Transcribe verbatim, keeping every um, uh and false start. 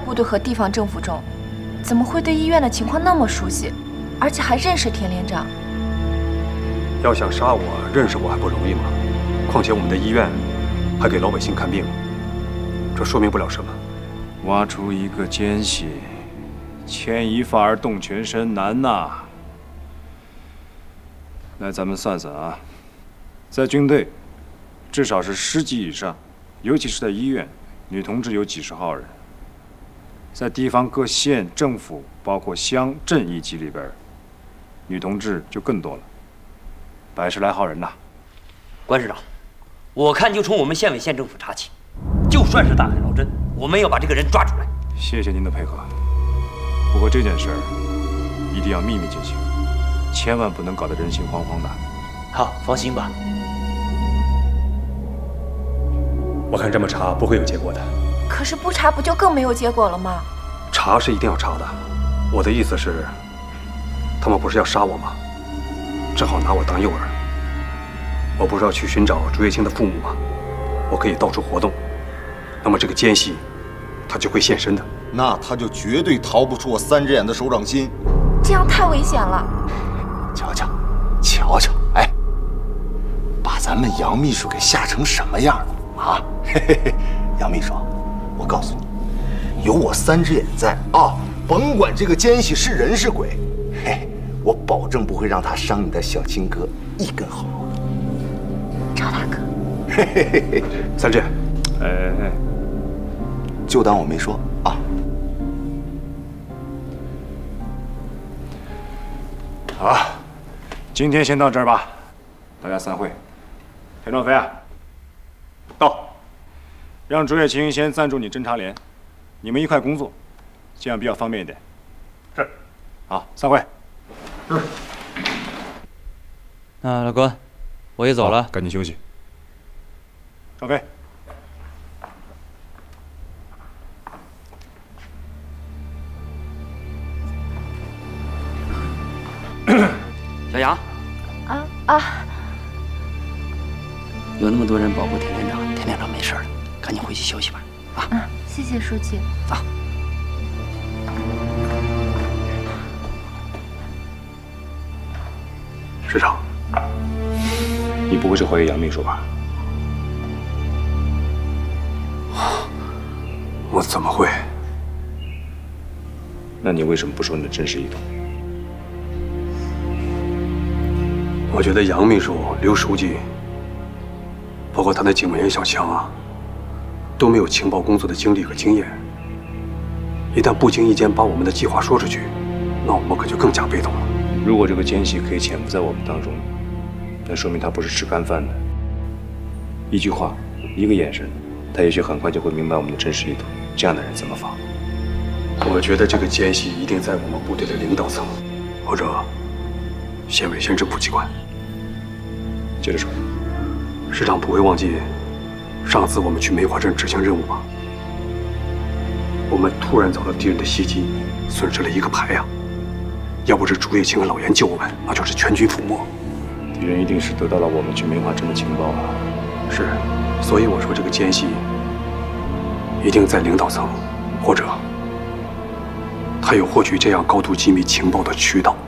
部队和地方政府中，怎么会对医院的情况那么熟悉，而且还认识田连长？ 要想杀我，认识我还不容易吗？况且我们的医院还给老百姓看病，这说明不了什么。 挖出一个奸细，牵一发而动全身，难呐。来，咱们算算啊，在军队，至少是十级以上，尤其是在医院，女同志有几十号人。在地方各县政府，包括乡镇一级里边，女同志就更多了，百十来号人呐。 关市长，我看就从我们县委县政府查起，就算是大海捞针，我们要把这个人抓出来。 谢谢您的配合，不过这件事儿一定要秘密进行，千万不能搞得人心惶惶的。 好，放心吧。 我看这么查不会有结果的。 可是不查不就更没有结果了吗？ 查是一定要查的，我的意思是，他们不是要杀我吗？正好拿我当诱饵。我不是要去寻找朱叶青的父母吗？我可以到处活动，那么这个奸细，他就会现身的。 那他就绝对逃不出我三只眼的手掌心。 这样太危险了。 瞧瞧，瞧瞧，哎，把咱们杨秘书给吓成什么样了啊？嘿嘿嘿，杨秘书，我告诉你，有我三只眼在啊，甭管这个奸细是人是鬼，嘿，我保证不会让他伤你的小青哥一根毫毛。 赵大哥， 嘿嘿嘿嘿， 三志， 哎哎哎， 就当我没说啊。 好，今天先到这儿吧，大家散会。田壮飞啊，到，让朱月清先暂助你侦察连，你们一块工作，这样比较方便一点。是，好，散会。 是。那老关，我也走了， 赶紧休息。壮飞。 小杨， 啊啊！ 有那么多人保护田连长，田连长没事了，赶紧回去休息吧。啊， 嗯，谢谢书记。 啊。 师长， 你不会是怀疑杨秘书吧？ 我怎么会？ 那你为什么不说你的真实意图？ 我觉得杨秘书、刘书记，包括他的警卫员小强啊，都没有情报工作的经历和经验。一旦不经意间把我们的计划说出去，那我们可就更加被动了。 如果这个奸细可以潜伏在我们当中，那说明他不是吃干饭的。一句话，一个眼神，他也许很快就会明白我们的真实意图。这样的人怎么防？ 我觉得这个奸细一定在我们部队的领导层，或者县委县政府机关。 接着说。 师长不会忘记上次我们去梅花镇执行任务吧？我们突然遭到敌人的袭击，损失了一个排呀！要不是朱叶青和老严救我们，那就是全军覆没。 敌人一定是得到了我们去梅花镇的情报啊！ 是，所以我说这个奸细一定在领导层，或者他有获取这样高度机密情报的渠道。